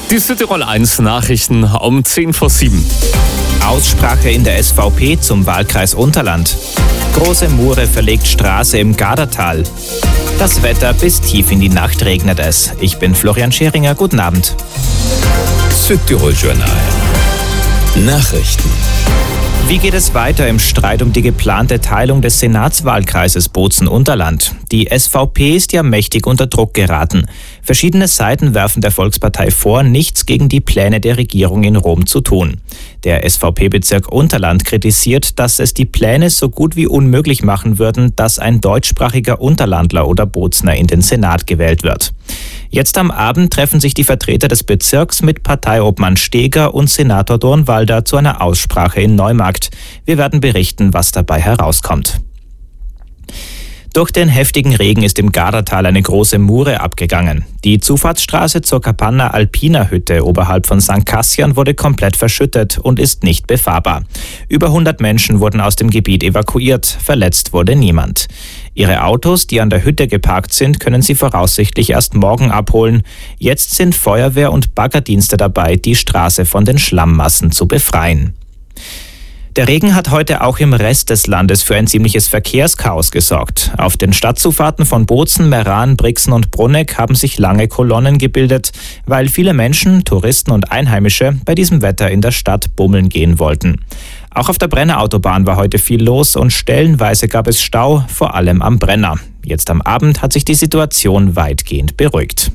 Die Südtirol 1 Nachrichten um 6:50. Aussprache in der SVP zum Wahlkreis Unterland. Große Mure verlegt Straße im Gardatal. Das Wetter bis tief in die Nacht regnet es. Ich bin Florian Scheringer, guten Abend. Südtirol Journal. Nachrichten. Wie geht es weiter im Streit um die geplante Teilung des Senatswahlkreises Bozen-Unterland? Die SVP ist ja mächtig unter Druck geraten. Verschiedene Seiten werfen der Volkspartei vor, nichts gegen die Pläne der Regierung in Rom zu tun. Der SVP-Bezirk Unterland kritisiert, dass es die Pläne so gut wie unmöglich machen würden, dass ein deutschsprachiger Unterlandler oder Bozner in den Senat gewählt wird. Jetzt am Abend treffen sich die Vertreter des Bezirks mit Parteiobmann Steger und Senator Dornwalder zu einer Aussprache in Neumarkt. Wir werden berichten, was dabei herauskommt. Durch den heftigen Regen ist im Gardatal eine große Mure abgegangen. Die Zufahrtsstraße zur Capanna Alpina Hütte oberhalb von St. Kassian wurde komplett verschüttet und ist nicht befahrbar. Über 100 Menschen wurden aus dem Gebiet evakuiert, verletzt wurde niemand. Ihre Autos, die an der Hütte geparkt sind, können sie voraussichtlich erst morgen abholen. Jetzt sind Feuerwehr- und Baggerdienste dabei, die Straße von den Schlammmassen zu befreien. Der Regen hat heute auch im Rest des Landes für ein ziemliches Verkehrschaos gesorgt. Auf den Stadtzufahrten von Bozen, Meran, Brixen und Bruneck haben sich lange Kolonnen gebildet, weil viele Menschen, Touristen und Einheimische bei diesem Wetter in der Stadt bummeln gehen wollten. Auch auf der Brennerautobahn war heute viel los und stellenweise gab es Stau, vor allem am Brenner. Jetzt am Abend hat sich die Situation weitgehend beruhigt.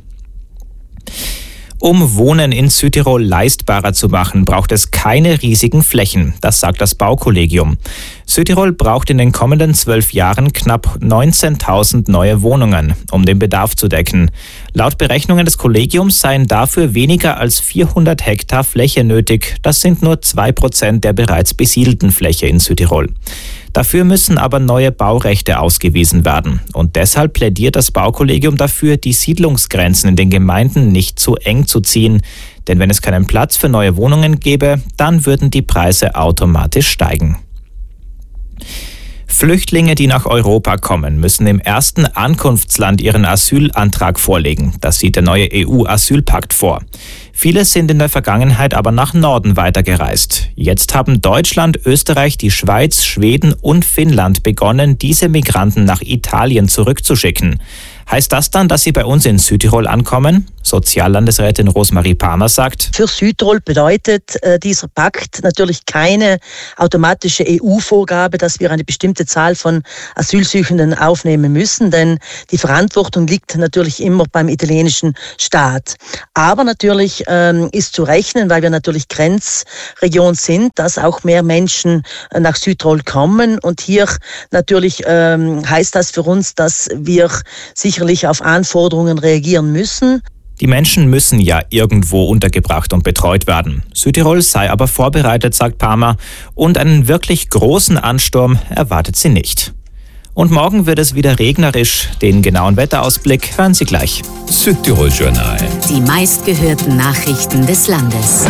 Um Wohnen in Südtirol leistbarer zu machen, braucht es keine riesigen Flächen, das sagt das Baukollegium. Südtirol braucht in den kommenden 12 Jahren knapp 19.000 neue Wohnungen, um den Bedarf zu decken. Laut Berechnungen des Kollegiums seien dafür weniger als 400 Hektar Fläche nötig. Das sind nur 2% der bereits besiedelten Fläche in Südtirol. Dafür müssen aber neue Baurechte ausgewiesen werden. Und deshalb plädiert das Baukollegium dafür, die Siedlungsgrenzen in den Gemeinden nicht zu eng zu ziehen. Denn wenn es keinen Platz für neue Wohnungen gäbe, dann würden die Preise automatisch steigen. Flüchtlinge, die nach Europa kommen, müssen im ersten Ankunftsland ihren Asylantrag vorlegen. Das sieht der neue EU-Asylpakt vor. Viele sind in der Vergangenheit aber nach Norden weitergereist. Jetzt haben Deutschland, Österreich, die Schweiz, Schweden und Finnland begonnen, diese Migranten nach Italien zurückzuschicken. Heißt das dann, dass sie bei uns in Südtirol ankommen? Soziallandesrätin Rosmarie Palmer sagt: Für Südtirol bedeutet dieser Pakt natürlich keine automatische EU-Vorgabe, dass wir eine bestimmte Zahl von Asylsuchenden aufnehmen müssen, denn die Verantwortung liegt natürlich immer beim italienischen Staat. Aber natürlich ist zu rechnen, weil wir natürlich Grenzregion sind, dass auch mehr Menschen nach Südtirol kommen. Und hier natürlich heißt das für uns, dass wir sicherlich auf Anforderungen reagieren müssen. Die Menschen müssen ja irgendwo untergebracht und betreut werden. Südtirol sei aber vorbereitet, sagt Palmer, und einen wirklich großen Ansturm erwartet sie nicht. Und morgen wird es wieder regnerisch. Den genauen Wetterausblick hören Sie gleich. Südtirol Journal. Die meistgehörten Nachrichten des Landes.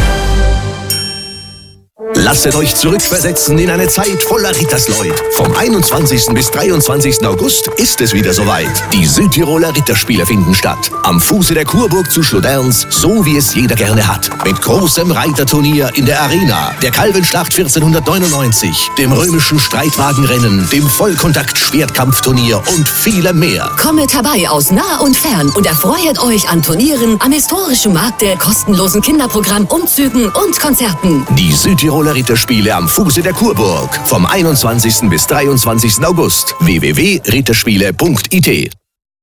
Lasset euch zurückversetzen in eine Zeit voller Rittersleut. Vom 21. bis 23. August ist es wieder soweit. Die Südtiroler Ritterspiele finden statt. Am Fuße der Kurburg zu Schloderns, so wie es jeder gerne hat. Mit großem Reiterturnier in der Arena, der Kalvenschlacht 1499, dem römischen Streitwagenrennen, dem Vollkontakt-Schwertkampfturnier und vielem mehr. Kommet herbei aus nah und fern und erfreut euch an Turnieren, am historischen Markte, kostenlosen Kinderprogramm, Umzügen und Konzerten. Die Südtiroler Ritterspiele am Fuße der Kurburg. Vom 21. bis 23. August. www.ritterspiele.it.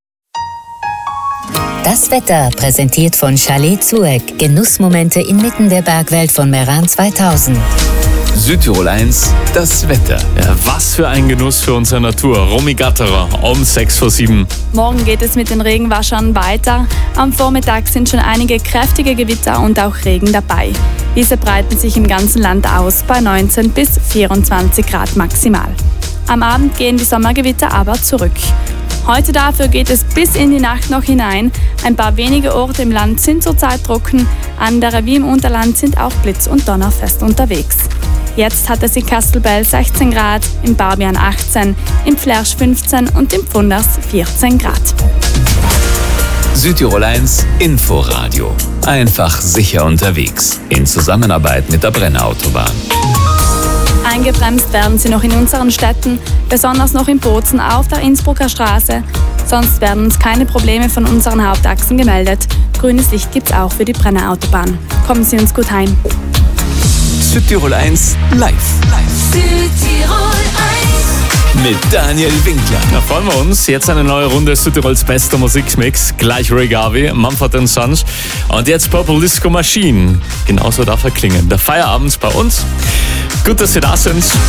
Das Wetter präsentiert von Chalet Zueck. Genussmomente inmitten der Bergwelt von Meran 2000. Südtirol 1, das Wetter. Ja, was für ein Genuss für unsere Natur. Romy Gatterer um 6:07. Morgen geht es mit den Regenwaschern weiter. Am Vormittag sind schon einige kräftige Gewitter und auch Regen dabei. Diese breiten sich im ganzen Land aus bei 19 bis 24 Grad maximal. Am Abend gehen die Sommergewitter aber zurück. Heute dafür geht es bis in die Nacht noch hinein. Ein paar wenige Orte im Land sind zurzeit trocken, andere wie im Unterland sind auch blitz- und donnerfest unterwegs. Jetzt hat es in Kastelbell 16 Grad, im Barbian 18, im Flersch 15 und im Pfunders 14 Grad. Südtirol 1 Inforadio. Einfach sicher unterwegs. In Zusammenarbeit mit der Brenner-Autobahn. Eingebremst werden sie noch in unseren Städten, besonders noch in Bozen auf der Innsbrucker Straße. Sonst werden uns keine Probleme von unseren Hauptachsen gemeldet. Grünes Licht gibt's auch für die Brenner Autobahn. Kommen Sie uns gut heim. Südtirol 1 live. Südtirol 1. Mit Daniel Winkler. Da freuen wir uns. Jetzt eine neue Runde Südtirols bester Musikmix. Gleich Ray Garvey, Mumford & Sons. Und jetzt Purple Disco Machine. Genauso darf er klingen. Der Feierabend bei uns. Gut, dass Sie da sind.